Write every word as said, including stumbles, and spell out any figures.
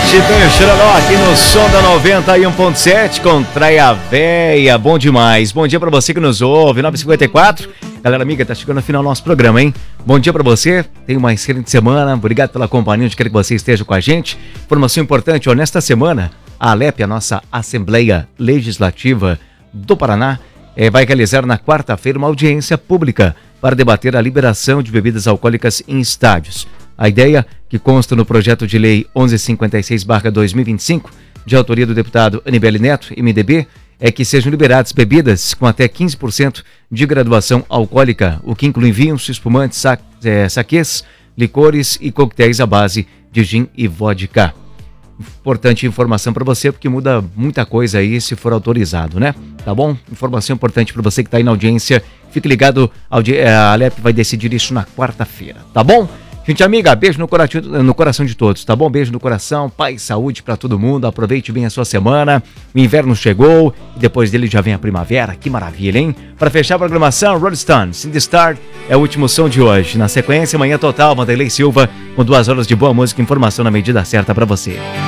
Chipinho Chororó aqui no som da noventa e um ponto sete com Traia Véia, bom demais. Bom dia pra você que nos ouve, nove e cinquenta e quatro. Galera amiga, tá chegando no final do nosso programa, hein? Bom dia pra você, tenha uma excelente semana, obrigado pela companhia, onde quer que você esteja com a gente. Informação importante, ó, nesta semana, a Alep, a nossa Assembleia Legislativa do Paraná, é, vai realizar na quarta-feira uma audiência pública para debater a liberação de bebidas alcoólicas em estádios. A ideia, que consta no projeto de lei onze cinquenta e seis barra dois mil e vinte e cinco, de autoria do deputado Anibele Neto, M D B, é que sejam liberadas bebidas com até quinze por cento de graduação alcoólica, o que inclui vinhos, espumantes, sa é, saquês, licores e coquetéis à base de gin e vodka. Importante informação para você, porque muda muita coisa aí se for autorizado, né? Tá bom? Informação importante para você que tá aí na audiência. Fique ligado, a Alep vai decidir isso na quarta-feira, tá bom? Gente amiga, beijo no coração, no coração de todos, tá bom? Beijo no coração, paz e saúde pra todo mundo, aproveite bem a sua semana, o inverno chegou e depois dele já vem a primavera, que maravilha, hein? Pra fechar a programação, Rolling Stones, In The Start, é o último som de hoje. Na sequência, Manhã Total, Vanderlei Silva, com duas horas de boa música e informação na medida certa pra você.